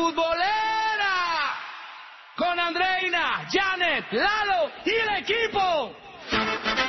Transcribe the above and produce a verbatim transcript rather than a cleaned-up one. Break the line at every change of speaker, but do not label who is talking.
futbolera. Con Andreina, Janet, Lalo y el equipo.